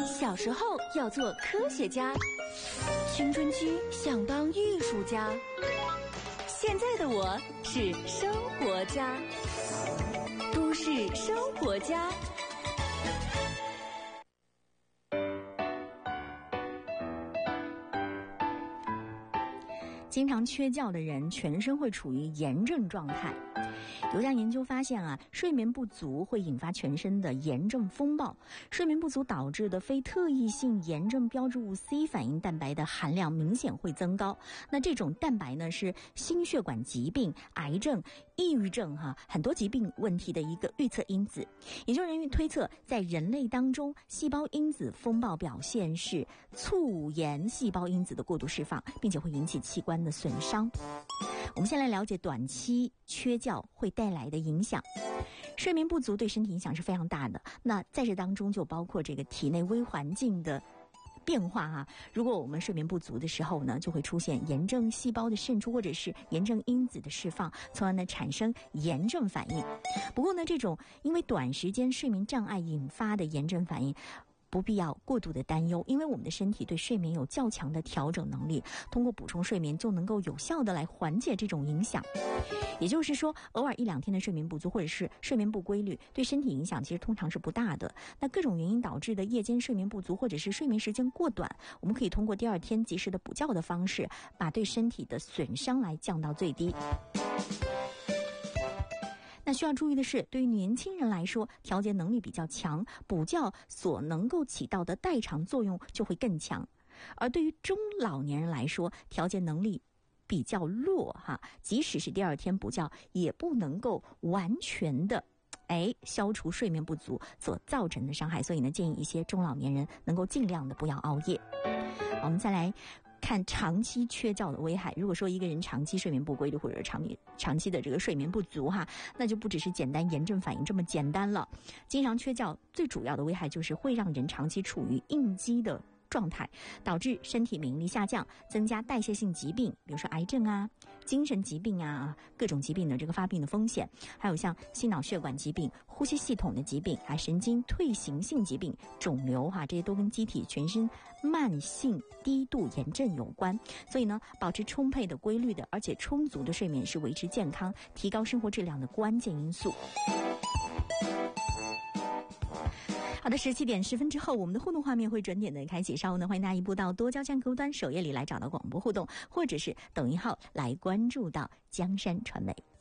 小时候要做科学家，青春期想当艺术家，现在的我是生活家，都市生活家。经常缺觉的人，全身会处于炎症状态。有项研究发现睡眠不足会引发全身的炎症风暴。睡眠不足导致的非特异性炎症标志物 C 反应蛋白的含量明显会增高。那这种蛋白呢，是心血管疾病、癌症、抑郁症很多疾病问题的一个预测因子。研究人员推测，在人类当中，细胞因子风暴表现是促炎细胞因子的过度释放，并且会引起器官的损伤。我们先来了解短期缺觉会带来的影响。睡眠不足对身体影响是非常大的，那在这当中就包括这个体内微环境的变化如果我们睡眠不足的时候呢，就会出现炎症细胞的渗出，或者是炎症因子的释放，从而呢产生炎症反应。不过呢，这种因为短时间睡眠障碍引发的炎症反应不必要过度的担忧，因为我们的身体对睡眠有较强的调整能力，通过补充睡眠就能够有效的来缓解这种影响。也就是说，偶尔1-2天的睡眠不足或者是睡眠不规律，对身体影响其实通常是不大的。那各种原因导致的夜间睡眠不足或者是睡眠时间过短，我们可以通过第二天及时的补觉的方式，把对身体的损伤来降到最低。那需要注意的是，对于年轻人来说，调节能力比较强，补觉所能够起到的代偿作用就会更强。而对于中老年人来说，调节能力比较弱即使是第二天补觉，也不能够完全的消除睡眠不足所造成的伤害。所以呢，建议一些中老年人能够尽量的不要熬夜。我们再来看长期缺觉的危害。如果说一个人长期睡眠不规律，或者长期的这个睡眠不足那就不只是简单炎症反应这么简单了。经常缺觉最主要的危害就是会让人长期处于应激的状态，导致身体免疫力下降，增加代谢性疾病，比如说癌症精神疾病各种疾病的这个发病的风险，还有像心脑血管疾病、呼吸系统的疾病神经退行性疾病、肿瘤这些都跟机体全身慢性低度炎症有关。所以呢，保持充沛的、规律的而且充足的睡眠是维持健康、提高生活质量的关键因素。好的，17点10分之后，我们的互动画面会准点的开启。稍后呢，欢迎大家移步到多交江客户端首页里来找到广播互动，或者是抖音号来关注到江山传媒。